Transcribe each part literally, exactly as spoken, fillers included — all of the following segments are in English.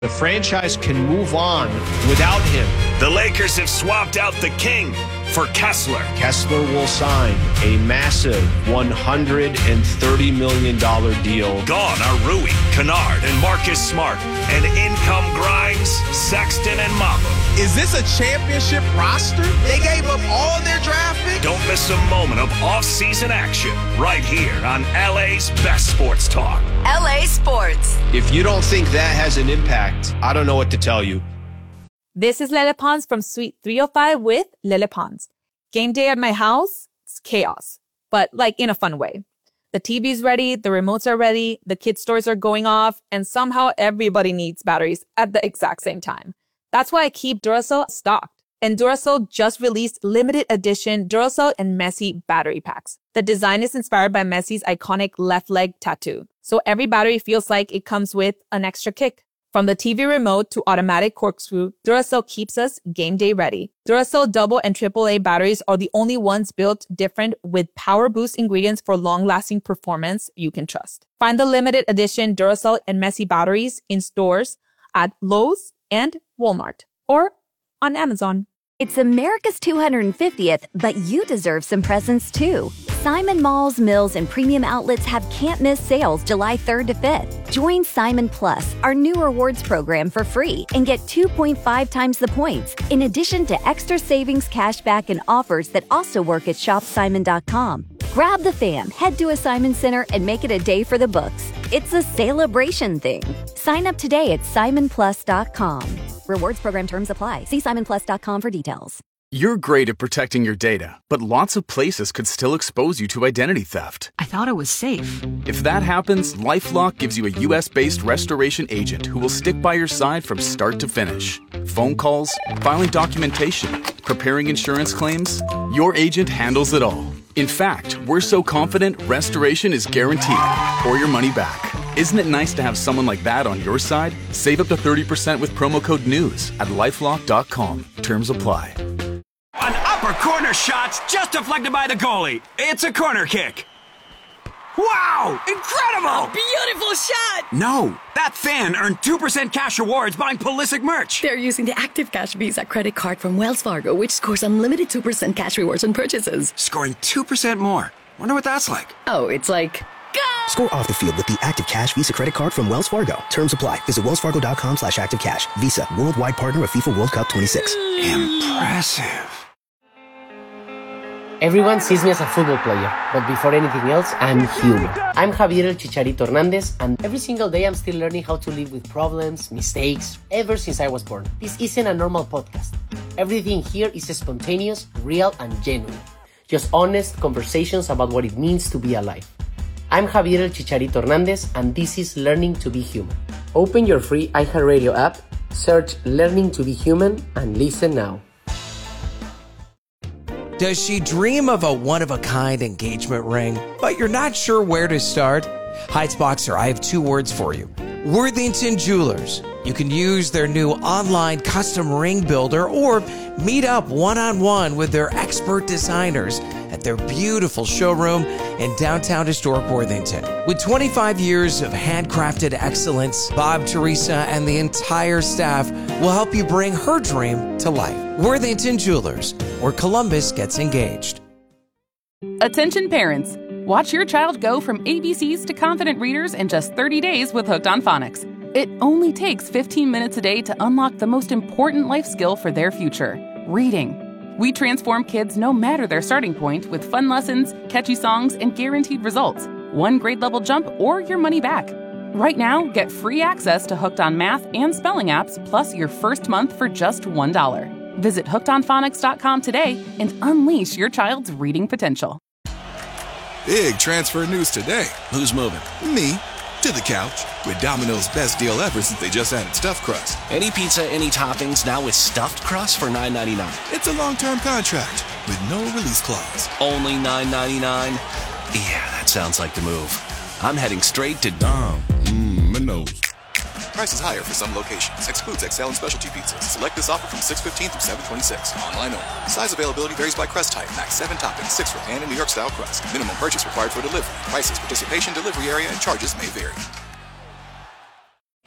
The franchise can move on without him. The Lakers have swapped out the king for Kessler. Kessler will sign a massive one hundred thirty million dollars deal. Gone are Rui, Kennard, and Marcus Smart. And in come Grimes, Sexton, and Mamu. Is this a championship roster? They gave up all their draft picks? Don't miss a moment of off-season action right here on L A's Best Sports Talk. L A Sports. If you don't think that has an impact, I don't know what to tell you. This is Lele Pons from Suite three oh five with Lele Pons. Game day at my house, it's chaos, but like in a fun way. The T V's ready, the remotes are ready, the kids' toys are going off, and somehow everybody needs batteries at the exact same time. That's why I keep Duracell stocked. And Duracell just released limited edition Duracell and Messi battery packs. The design is inspired by Messi's iconic left leg tattoo. So every battery feels like it comes with an extra kick. From the T V remote to automatic corkscrew, Duracell keeps us game day ready. Duracell double and triple A batteries are the only ones built different with power boost ingredients for long-lasting performance you can trust. Find the limited edition Duracell and Messi batteries in stores at Lowe's and Walmart or on Amazon. It's America's two hundred fiftieth, but you deserve some presents too. Simon Malls, Mills, and Premium Outlets have can't-miss sales July third to fifth. Join Simon Plus, our new rewards program, for free and get two point five times the points, in addition to extra savings, cashback, and offers that also work at shop simon dot com. Grab the fam, head to a Simon Center, and make it a day for the books. It's a celebration thing. Sign up today at simon plus dot com. Rewards program terms apply. See simon plus dot com for details. You're great at protecting your data, but lots of places could still expose you to identity theft. I thought it was safe. If that happens, LifeLock gives you a U S-based restoration agent who will stick by your side from start to finish. Phone calls, filing documentation, preparing insurance claims, your agent handles it all. In fact, we're so confident restoration is guaranteed or your money back. Isn't it nice to have someone like that on your side? Save up to thirty percent with promo code NEWS at lifelock dot com. Terms apply. An upper corner shot just deflected by the goalie. It's a corner kick. Wow! Incredible! A beautiful shot! No, that fan earned two percent cash rewards buying Pulisic merch. They're using the Active Cash Visa credit card from Wells Fargo, which scores unlimited two percent cash rewards on purchases. Scoring two percent more. Wonder what that's like. Oh, it's like... Go! Score off the field with the Active Cash Visa credit card from Wells Fargo. Terms apply. Visit wells fargo dot com slash active cash. Visa, worldwide partner of FIFA World Cup twenty-six. Impressive. Everyone sees me as a football player, but before anything else, I'm human. I'm Javier El Chicharito Hernandez, and every single day I'm still learning how to live with problems, mistakes, ever since I was born. This isn't a normal podcast. Everything here is spontaneous, real, and genuine. Just honest conversations about what it means to be alive. I'm Javier El Chicharito Hernandez, and this is Learning to be Human. Open your free iHeartRadio app, search Learning to be Human, and listen now. Does she dream of a one-of-a-kind engagement ring, but you're not sure where to start? Heights Boxer, I have two words for you. Worthington Jewelers. You can use their new online custom ring builder or meet up one-on-one with their expert designers at their beautiful showroom in downtown historic Worthington. With twenty-five years of handcrafted excellence, Bob, Teresa, and the entire staff will help you bring her dream to life. Worthington Jewelers, where Columbus gets engaged. Attention parents. Watch your child go from A B Cs to confident readers in just thirty days with Hooked on Phonics. It only takes fifteen minutes a day to unlock the most important life skill for their future, reading. We transform kids no matter their starting point with fun lessons, catchy songs, and guaranteed results. One grade level jump or your money back. Right now, get free access to Hooked on Math and Spelling apps, plus your first month for just one dollar. Visit hooked on phonics dot com today and unleash your child's reading potential. Big transfer news today. Who's moving? Me. To the couch. With Domino's best deal ever since they just added stuffed crust. Any pizza, any toppings, now with stuffed crust for nine ninety-nine. It's a long-term contract with no release clause. Only nine ninety-nine? Yeah, that sounds like the move. I'm heading straight to Dom. Mmm, Minos. Prices higher for some locations. Excludes X L and specialty pizzas. Select this offer from six fifteen through seven twenty-six. Online only. Size availability varies by crust type. Max seven toppings, six for pan and New York style crust. Minimum purchase required for delivery. Prices, participation, delivery area, and charges may vary.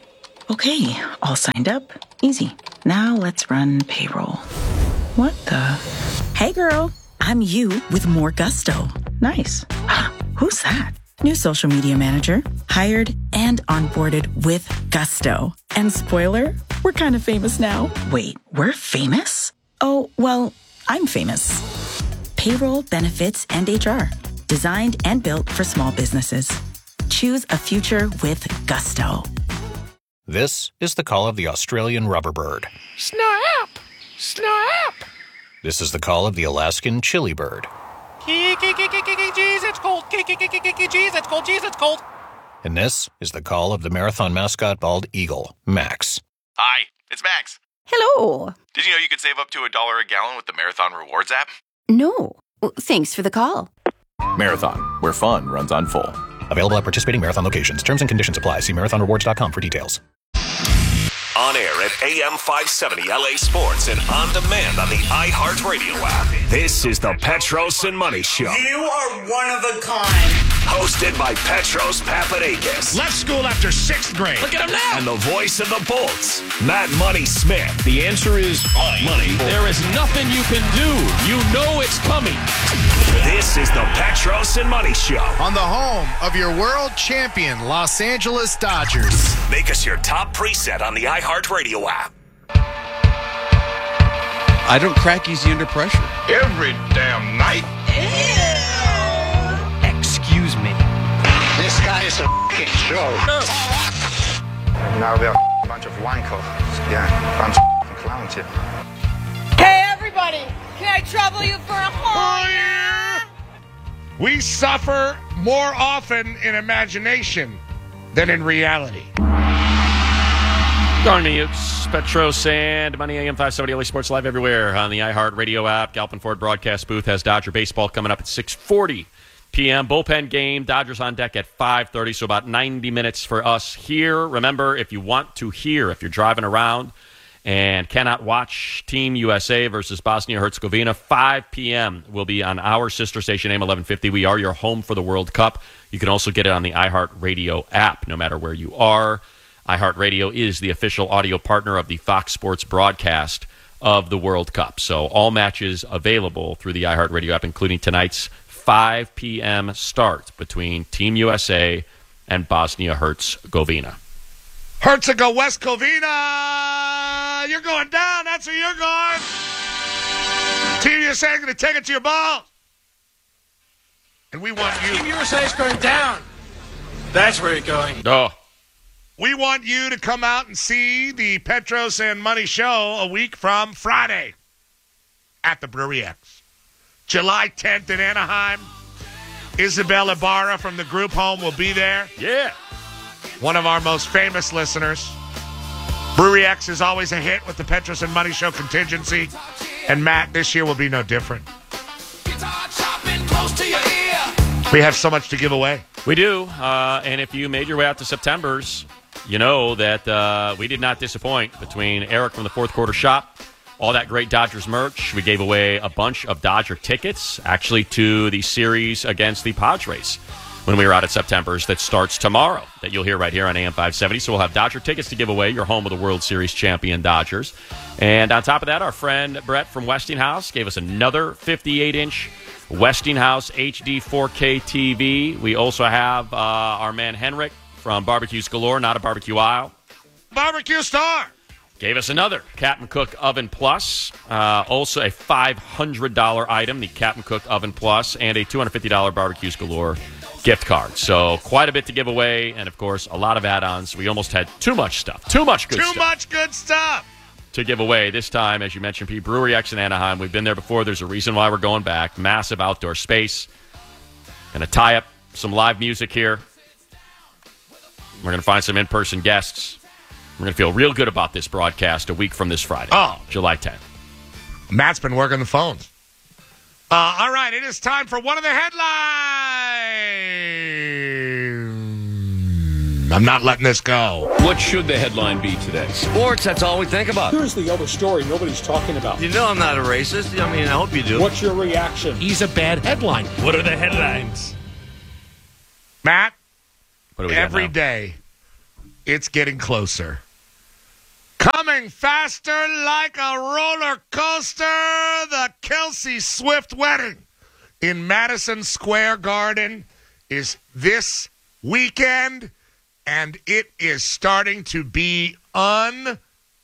Okay, all signed up. Easy. Now let's run payroll. What the? Hey girl, I'm you with more gusto. Nice. Who's that? New social media manager. Hired and onboarded with gusto. And spoiler, we're kind of famous now. Wait, we're famous? Oh, well, I'm famous. Payroll, benefits, and H R. Designed and built for small businesses. Choose a future with gusto. This is the call of the Australian rubber bird. Snap! Snap! This is the call of the Alaskan chili bird. Jeez, it's cold. Jeez, it's cold. Jeez, it's cold. And this is the call of the marathon mascot bald eagle, Max. Hi, it's Max. Hello. Did you know you could save up to a dollar a gallon with the Marathon Rewards app? No. Well, thanks for the call. Marathon, where fun runs on full. Available at participating Marathon locations. Terms and conditions apply. See marathon rewards dot com for details. On air at A M five seventy L A Sports and on demand on the iHeartRadio app. This is the Petros and Money Show. You are one of a kind. Hosted by Petros Papadakis. Left school after sixth grade. Look at him now. And the voice of the Bolts, Matt Money Smith. The answer is money. money. There is nothing you can do. You know it's coming. This is the Petros and Money Show. On the home of your world champion, Los Angeles Dodgers. Make us your top preset on the iHeartRadio app. I don't crack easy under pressure. Every damn night. Excuse me. This guy is a f***ing show. And now they're a bunch of wankos. Yeah, bunch of f***ing clowns here. Hey, everybody! Can I trouble you for a haul? We suffer more often in imagination than in reality. Join me, it's Petros and Money, A M five seventy L A Sports Live everywhere on the iHeartRadio app. Galpin Ford broadcast booth has Dodger baseball coming up at six forty p.m. Bullpen game, Dodgers on deck at five thirty, so about ninety minutes for us here. Remember, if you want to hear, if you're driving around and cannot watch Team U S A versus Bosnia-Herzegovina, five p.m. will be on our sister station, A M eleven fifty. We are your home for the World Cup. You can also get it on the iHeartRadio app, no matter where you are. iHeartRadio is the official audio partner of the Fox Sports broadcast of the World Cup. So all matches available through the iHeartRadio app, including tonight's five p.m. start between Team U S A and Bosnia-Herzegovina. Herzegovina, you're going down. That's where you're going. Team U S A is going to take it to your balls. And we want you. Team U S A is going down. That's where you're going. Oh. We want you to come out and see the Petros and Money Show a week from Friday at the Brewery X. July tenth in Anaheim. Isabel Ibarra from the group home will be there. Yeah. One of our most famous listeners. Brewery X is always a hit with the Petros and Money Show contingency. And Matt, this year will be no different. We have so much to give away. We do. Uh, and if you made your way out to September's, you know that uh, we did not disappoint between Eric from the Fourth Quarter Shop, all that great Dodgers merch. We gave away a bunch of Dodger tickets, actually, to the series against the Padres when we were out at September's that starts tomorrow, that you'll hear right here on A M five seventy. So we'll have Dodger tickets to give away. You're home of the World Series champion Dodgers. And on top of that, our friend Brett from Westinghouse gave us another fifty-eight inch Westinghouse H D four K T V. We also have uh, our man Henrik from Barbecues Galore, not a barbecue aisle. Barbecue Star gave us another Captain Cook Oven Plus, uh, also a five hundred dollars item, the Captain Cook Oven Plus, and a two hundred fifty dollars Barbecues Galore gift card. So quite a bit to give away, and of course, a lot of add-ons. We almost had too much stuff, too much good too stuff. Too much good stuff to give away. This time, as you mentioned, Pete, Brewery X in Anaheim. We've been there before. There's a reason why we're going back. Massive outdoor space. Going to tie up some live music here. We're going to find some in-person guests. We're going to feel real good about this broadcast a week from this Friday. Oh. July tenth. Matt's been working the phones. Uh, all right, it is time for one of the headlines. I'm not letting this go. What should the headline be today? Sports, that's all we think about. Here's the other story nobody's talking about. You know I'm not a racist. I mean, I hope you do. What's your reaction? He's a bad headline. What are the headlines? Matt, what do we every got now? day it's getting closer. Coming faster like a roller coaster, the Kelsey Swift wedding in Madison Square Garden is this weekend, and it is starting to be unhideable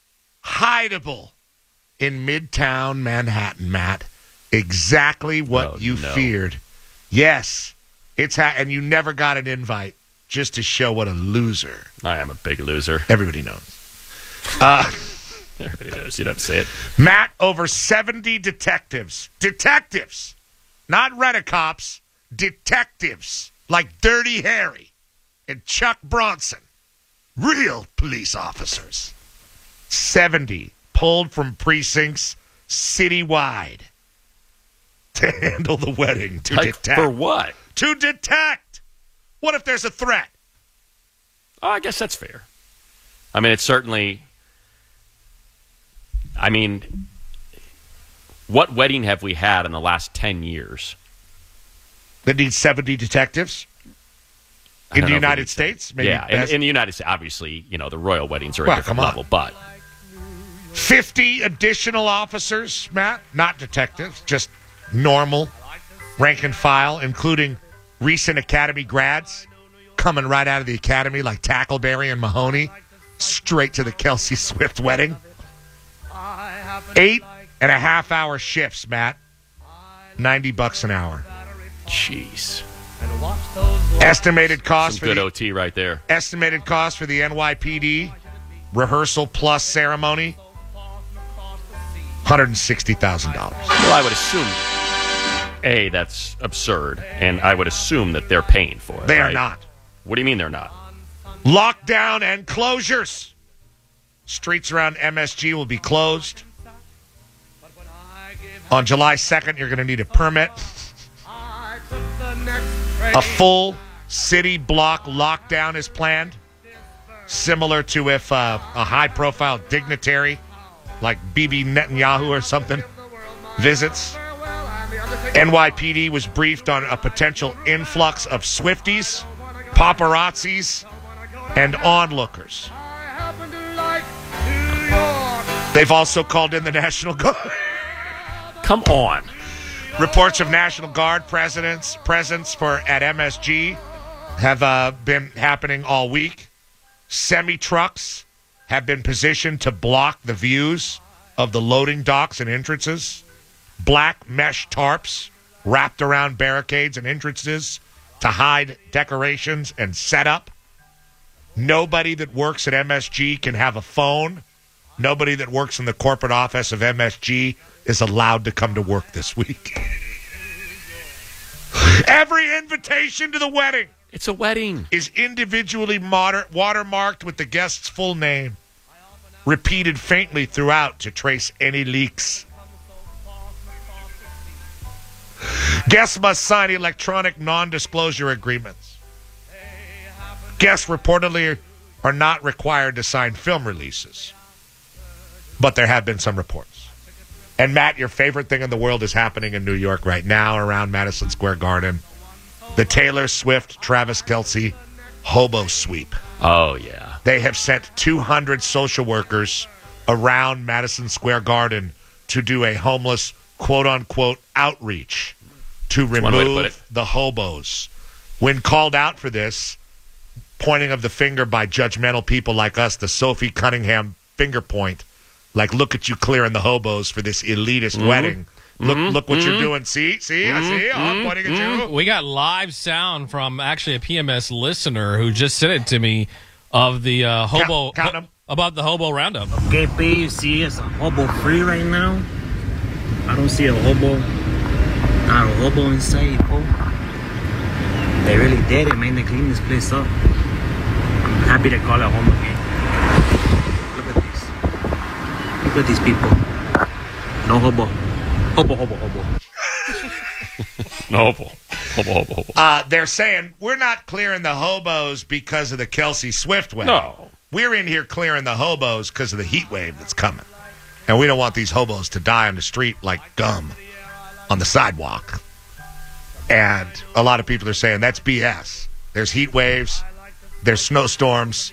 in Midtown Manhattan, Matt. Exactly what oh, you no. feared. Yes, it's ha- and you never got an invite just to show what a loser. I am a big loser. Everybody knows. Uh, Everybody knows. You don't have to say it. Matt, over seventy detectives. Detectives. Not rent-a-cops. Detectives. Like Dirty Harry and Chuck Bronson. Real police officers. seventy pulled from precincts citywide to handle the wedding. To like, detect. For what? To detect. What if there's a threat? Oh, I guess that's fair. I mean, it's certainly... I mean, what wedding have we had in the last ten years? That needs seventy detectives? In the United States? Maybe yeah, in, in the United States. Obviously, you know, the royal weddings are well, a different level, but... fifty additional officers, Matt, not detectives, just normal rank and file, including recent Academy grads coming right out of the Academy like Tackleberry and Mahoney, straight to the Kelsey Swift wedding. Eight and a half hour shifts, Matt. ninety bucks an hour. Jeez. Estimated cost Some for good the, O T right there. Estimated cost for the N Y P D rehearsal plus ceremony, one hundred sixty thousand dollars. Well, I would assume, A, that's absurd, and I would assume that they're paying for it. They right? are not. What do you mean they're not? Lockdown and closures. Streets around M S G will be closed. On July second, you're going to need a permit. A full city block lockdown is planned, similar to if uh, a high-profile dignitary like Bibi Netanyahu or something visits. N Y P D was briefed on a potential influx of Swifties, paparazzis, and onlookers. They've also called in the National Guard. Come on. Reports of National Guard presence, presence for at M S G have uh, been happening all week. Semi-trucks have been positioned to block the views of the loading docks and entrances. Black mesh tarps wrapped around barricades and entrances to hide decorations and setup. Nobody that works at M S G can have a phone. Nobody that works in the corporate office of M S G is allowed to come to work this week. Every invitation to the wedding. It's a wedding. Is individually moder- watermarked with the guest's full name, repeated faintly throughout to trace any leaks. Guests must sign electronic non-disclosure agreements. Guests reportedly are not required to sign film releases, but there have been some reports. And Matt, your favorite thing in the world is happening in New York right now around Madison Square Garden. The Taylor Swift, Travis Kelce hobo sweep. Oh, yeah. They have sent two hundred social workers around Madison Square Garden to do a homeless, quote-unquote, outreach to remove the hobos. When called out for this, pointing of the finger by judgmental people like us, the Sophie Cunningham finger point, like, look at you clearing the hobos for this elitist Mm-hmm. wedding. Look Mm-hmm. look what Mm-hmm. you're doing. See? See? I see? Oh, I'm pointing at you. We got live sound from actually a P M S listener who just sent it to me of the uh, hobo count, count about the hobo roundup. Okay, babe, you see it's a hobo free right now. I don't see a hobo, not a hobo inside, oh. They really did it, man. They cleaned this place up. I'm happy to call it home again. Look at this. Look at these people. No hobo. Hobo, hobo, hobo. No hobo. Hobo, hobo, hobo. Uh, they're saying, we're not clearing the hobos because of the Kelsey Swift wedding. No. We're in here clearing the hobos because of the heat wave that's coming. And we don't want these hobos to die on the street like gum on the sidewalk. And a lot of people are saying that's B S. There's heat waves. There's snowstorms.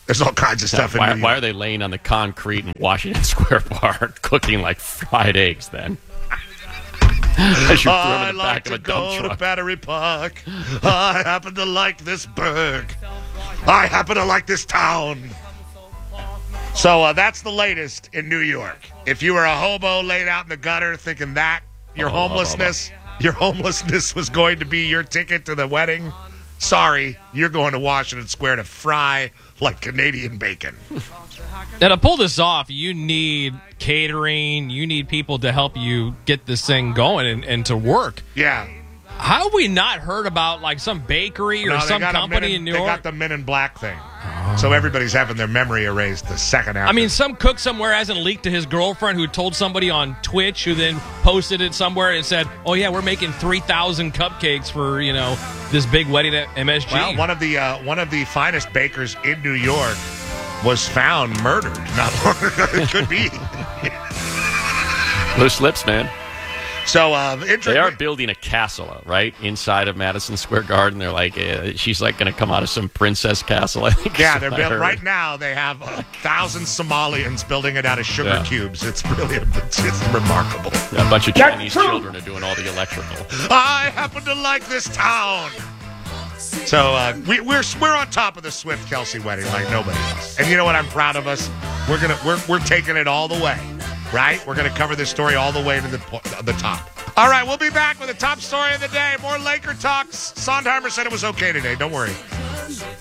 There's all kinds of stuff yeah, why, in New why York. are they laying on the concrete in Washington Square Park cooking like fried eggs then? As you threw them in I the like back to of a dump go to truck. Battery Park. I happen to like this burg. I happen to like this town. So uh, that's the latest in New York. If you were a hobo laid out in the gutter thinking that your Oh, homelessness, your homelessness was going to be your ticket to the wedding, sorry, you're going to Washington Square to fry like Canadian bacon. Now, to pull this off, you need catering. You need people to help you get this thing going and, and to work. Yeah. How have we not heard about like some bakery or No, they some got a company Men in New They York? got the Men in Black thing. So everybody's having their memory erased the second after. I mean, some cook somewhere hasn't leaked to his girlfriend who told somebody on Twitch who then posted it somewhere and said, oh, yeah, we're making three thousand cupcakes for, you know, this big wedding at M S G. Well, one of the uh, one of the finest bakers in New York was found murdered. Not it could be. Loose lips, man. So uh, they are building a castle, right, inside of Madison Square Garden. They're like, uh, she's like going to come out of some princess castle. I think. Yeah, so they're I built heard. right now. They have a thousand Somalians building it out of sugar Yeah. cubes. It's really it's just remarkable. Yeah, a bunch of That's Chinese true. children are doing all the electrical. I happen to like this town. So uh, we, we're we're on top of the Swift Kelsey wedding like nobody else. And you know what? I'm proud of us. We're gonna we're we're taking it all the way, right? We're gonna cover this story all the way to the po- the top. All right, we'll be back with the top story of the day. More Laker talks. Sondheimer said it was okay today. Don't worry.